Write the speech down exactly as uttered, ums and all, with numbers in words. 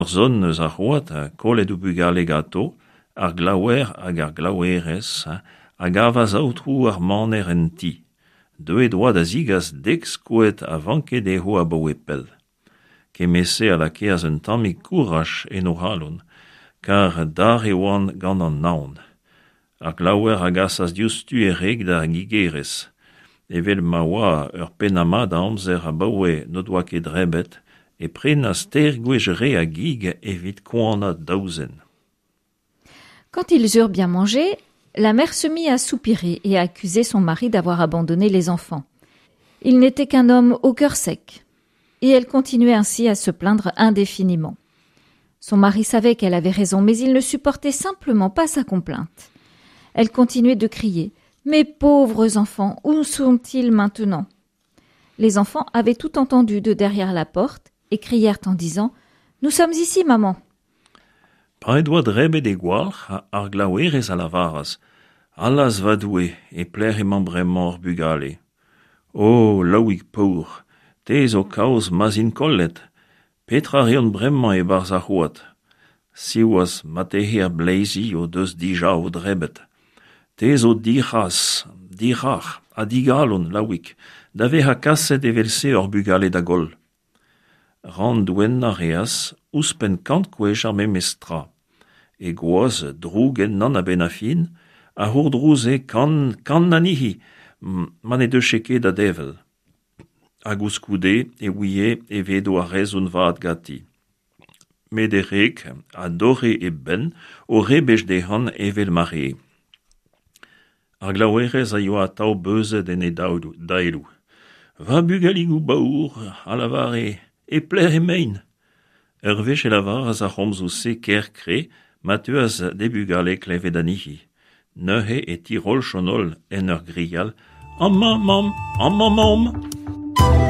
zon eus ar c'hoad, kollet ou bugale gato, ar glaouer hag ar glaouerez, hag avaz aotrou ar maner en ti. Deuet doa da zigas dek skouet a vanket e ho a boe pel. Kemese a la keaz un tammig kourach en o halon, kar dar e oan gant an naon. Ar glaouer agasas diouztu e reg da gigerez. Evel ma oa ur penama da amzer a baoe no doa ket drebet, e pren a ster gwejere a gig evit koana daouzen. Quand ils eurent bien mangé, la mère se mit à soupirer et à accuser son mari d'avoir abandonné les enfants. Il n'était qu'un homme au cœur sec, et elle continuait ainsi à se plaindre indéfiniment. Son mari savait qu'elle avait raison, mais il ne supportait simplement pas sa complainte. Elle continuait de crier « Mes pauvres enfants, où sont-ils maintenant ?» Les enfants avaient tout entendu de derrière la porte et crièrent en disant « Nous sommes ici, maman !» Paet doa drebet e gwalc'h ar glaouerez a lavaras. Alas va doue e pler emañ bremañ ur bugale. O, laoig pour, te zo kaoz mazin kollet. Petra reont bremañ e barz ar c'hoad. Siwaz matehe ar bleizi o deus dija o drebet. Te zo diras, dirach, a digalon laoig, da ve ha kaset evelse ur bugale da gol. Ran douenn a reas, ouspen kant kwej ar memestra. E gwoaz droug en nan a ben a fin, a hour drouze kan, kan nanihi, man e deus ket da devel. Hag ouskoude e ouie e vedo a rez un vat gati. Met e rek, a dore e ben, o rebej de han evel mare. Ar glaouerez a yo a tao beuzet en e daelou. Va bugaligou baour, a lavare, e pler e mein. Ur vech e lavaras a c'homzou se ker kre, matuaz de bugale klevet anihi. Neuhe e tirol chonol en ur grial, am mam mam, am mam mam.